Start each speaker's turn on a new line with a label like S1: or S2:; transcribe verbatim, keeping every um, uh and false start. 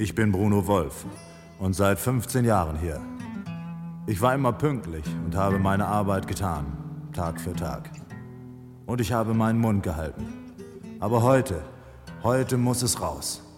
S1: Ich bin Bruno Wolf und seit fünfzehn Jahren hier. Ich war immer pünktlich und habe meine Arbeit getan, Tag für Tag. Und ich habe meinen Mund gehalten. Aber heute, heute muss es raus.